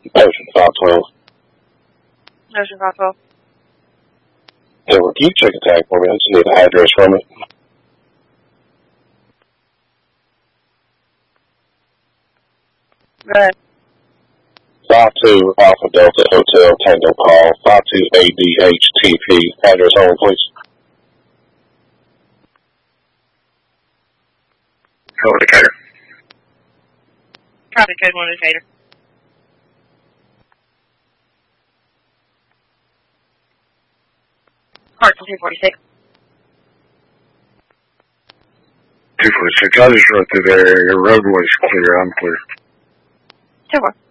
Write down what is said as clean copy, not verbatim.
Ocean 512. Ocean 512. Yeah, well, can you check a tag for me? I just need the address from it. Go ahead. 52 Alpha Delta Hotel Tango Call 52 ADHTP. Address only, please. Code indicator. Traffic code 1 indicator. Parcel 246. 246. I just rode through there. Your roadway's clear. I'm clear. 2-4.